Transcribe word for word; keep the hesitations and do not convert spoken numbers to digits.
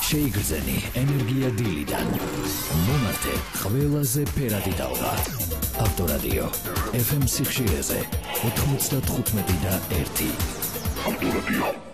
შეიგრძენი ენერგია დილიდან. მომართე ყველაზე ფერადი ტალღა. ავტორადიო ეფ ემ სიხშირეზე ოთხმოცდათხუთმეტი და ერთი. ავტორადიო